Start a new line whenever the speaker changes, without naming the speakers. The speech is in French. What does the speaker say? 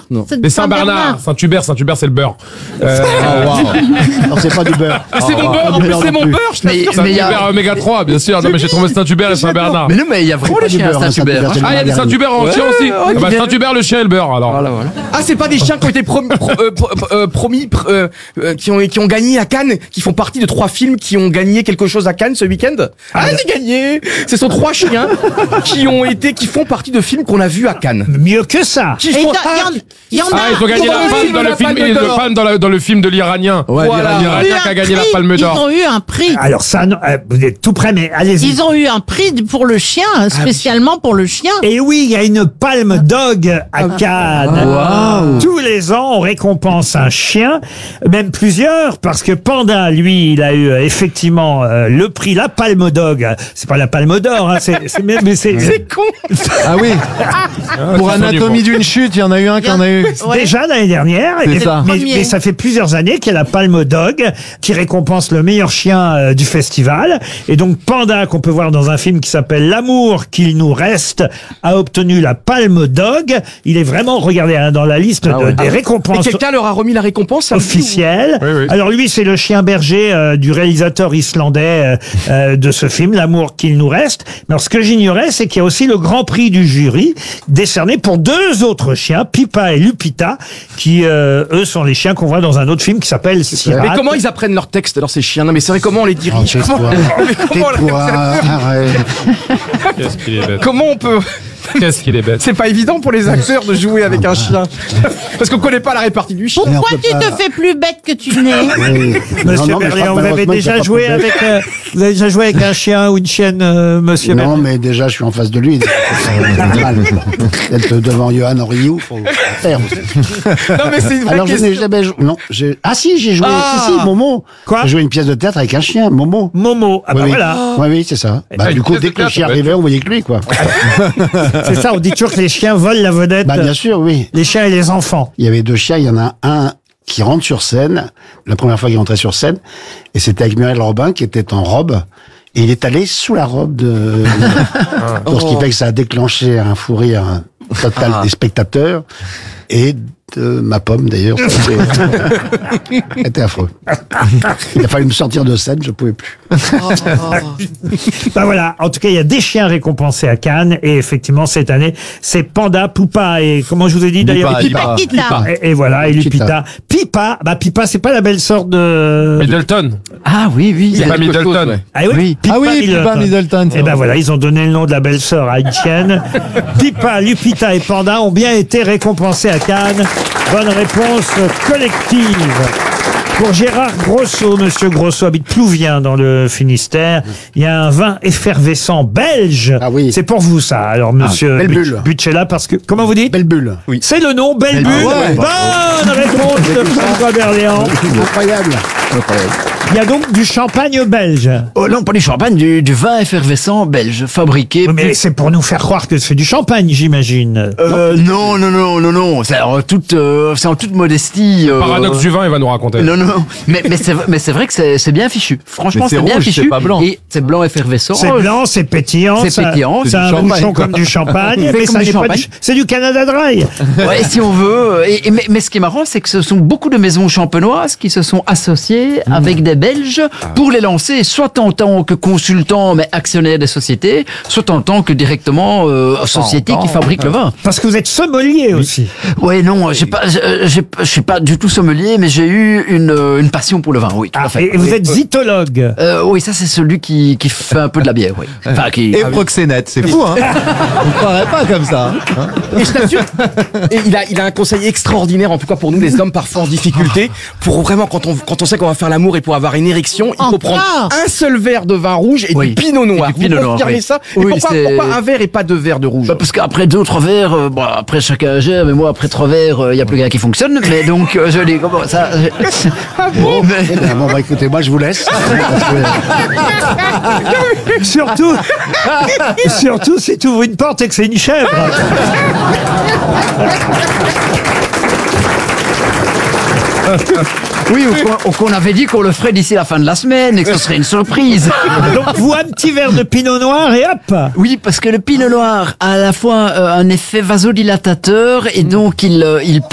Non.
Mais Saint-Bernard. Saint-Hubert, c'est le beurre.
Non, c'est pas du beurre.
C'est mon beurre, en plus c'est mon beurre, je t'assure. Saint-Hubert Oméga 3, bien sûr. Non mais j'ai trouvé Saint-Hubert et Saint-Bernard.
Mais non, mais il y a vraiment des chiens à Saint-Hubert.
Ah, il y a des Saint-Hubert en chien aussi. Saint-Hubert, le chien et le beurre, alors.
Voilà.
Ah, c'est pas des chiens qui ont été promis, qui ont gagné à Cannes, qui font partie de 3 films qui ont gagné quelque chose à Cannes ce week-end. Ah, j'ai gagné! Ce sont 3 chiens qui font partie de films qu'on a vus à Cannes.
Mieux que ça.
Qui font,
ils ont gagné la palme dans le film, dans le film de l'Iranien.
Voilà.
L'Iranien qui a gagné la palme d'or.
Ils ont eu un prix.
Alors ça, non, vous êtes tout près, mais allez-y.
Ils ont eu un prix pour le chien, spécialement pour le chien.
Et oui, il y a une palme dog à Cannes. Tous les ans, on récompense un chien, même plusieurs, parce que Panda, lui, il a eu effectivement le prix, la palme dog. C'est pas la palme d'or, hein, c'est
con.
Ah oui. Pour Anatomie d'une chute, il y en a eu un qui en a eu.
déjà l'année dernière.
C'est ça.
Mais ça fait plusieurs années qu'il y a la palme dog qui récompense le meilleur chien du festival. Et donc Panda, qu'on peut voir dans un film qui s'appelle L'amour qu'il nous reste, a obtenu la palme dog. Il est vraiment, regardez, hein, dans la liste des récompenses.
Et quelqu'un leur a remis la récompense
officielle.
Oui.
Alors lui, c'est le chien berger du réalisateur islandais de ce film, L'amour qu'il nous reste. Mais alors, ce que j'ignorais, c'est qu'il y a aussi le grand prix du jury décerné pour 2 autres chiens, Pipa et Lupita, qui eux sont les chiens qu'on voit dans un autre film qui s'appelle Sirat.
Mais comment ils apprennent leur texte alors ces chiens? Non mais c'est vrai, comment on les dirige?
Qu'est-ce qu'il est bête.
Comment on peut...
Qu'est-ce qu'il est bête.
C'est pas évident pour les acteurs de jouer avec un chien. Parce qu'on connaît pas la répartie du chien.
Pourquoi tu te fais plus bête que tu n'es?
Monsieur Berléand, vous avez déjà joué avec un chien ou une chienne, monsieur
Non, mais déjà, je suis en face de lui. C'est normal. Être devant Johan Rioux, faut faire.
Non mais c'est une vraie
Alors, je
question.
n'ai jamais joué. Non, j'ai joué. Si, Momo.
Quoi?
J'ai joué une pièce de théâtre avec un chien, Momo.
Momo. Ah bah
oui.
voilà.
Oui, c'est ça. Bah, du coup, dès que le chien arrivait, on voyait que lui, quoi.
C'est ça, on dit toujours que les chiens volent la vedette.
Bah, bien sûr, oui.
Les chiens et les enfants.
Il y avait 2 chiens, il y en a un qui rentre sur scène, la première fois qu'il rentrait sur scène, et c'était avec Muriel Robin qui était en robe, et il est allé sous la robe de... Donc, ce qui fait que ça a déclenché un fou rire total des spectateurs, et de ma pomme d'ailleurs. C'était affreux. Il a fallu me sortir de scène, je pouvais plus.
Bah voilà, en tout cas, il y a des chiens récompensés à Cannes, et effectivement, cette année, c'est Panda, Poupa, et comment je vous ai dit d'ailleurs?
Pipa.
Et voilà, et Lupita. Pipa, c'est pas la belle sorte de...
Middleton.
Ah oui.
C'est pas Middleton.
Ah oui, Pipa
Middleton.
Et ben voilà, ils ont donné le nom de la belle sœur à une chienne. Pipa, Lupita et Panda ont bien été récompensés à Cannes. Bonne réponse collective. Pour Gérard Grosso, monsieur Grosso habite Plouvien dans le Finistère. Il y a un vin effervescent belge.
Ah oui.
C'est pour vous ça. Alors monsieur
Belle Bulle.
Butchella, parce que comment vous dites?
Belle bulle.
Oui.
C'est le nom, Belle Bulle.
ouais.
Bonne réponse de François Berléand.
Incroyable.
Il y a donc du champagne belge.
Oh non, pas du champagne, du vin effervescent belge, fabriqué.
Mais c'est pour nous faire croire que c'est du champagne, j'imagine.
Non. C'est en toute modestie.
Paradoxe du vin, il va nous raconter.
Non. Mais c'est vrai que c'est bien fichu. Franchement, c'est bien
rouge,
fichu.
c'est pas blanc.
Et c'est blanc effervescent.
C'est blanc, c'est pétillant.
C'est pétillant,
C'est
c'est
un
du champagne,
bouchon
quoi.
comme du champagne.
Fait
mais
comme
ça
du
n'est pas
champagne.
c'est du Canada Dry.
Ouais, si on veut. Mais ce qui est marrant, c'est que ce sont beaucoup de maisons champenoises qui se sont associées avec des Belges pour les lancer, soit en tant que consultants, mais actionnaires des sociétés, soit en tant que directement société qui fabrique le vin.
Parce que vous êtes sommelier aussi.
Ouais, non, je suis pas du tout sommelier, mais j'ai eu une passion pour le vin, oui, tout à fait.
Et vous êtes zytologue.
Oui, ça c'est celui qui fait un peu de la bière, oui. Enfin,
Et proxénète, c'est fou, hein. On ne croirait pas comme ça. Hein.
Et je t'assure, et il a un conseil extraordinaire, en tout cas pour nous les hommes parfois en difficulté, pour vraiment quand on sait qu'on va faire l'amour et pour avoir une érection, il faut prendre un seul verre de vin rouge et du pinot noir.
Du pinot
Vous
noir,
confirmez
oui.
ça?
Oui,
et pourquoi un verre et pas 2 verres de rouge?
Parce qu'après 2 autres verres, après chacun gère, mais moi après 3 verres, il y a plus rien qui fonctionne. Mais donc je dis comment ça.
Bon, bah écoutez, moi je vous laisse.
Surtout si tu ouvres une porte et que c'est une chèvre.
Oui, ou qu'on avait dit qu'on le ferait d'ici la fin de la semaine et que ce serait une surprise.
Donc vous, un petit verre de pinot noir et hop.
Oui, parce que le pinot noir a à la fois un effet vasodilatateur et donc il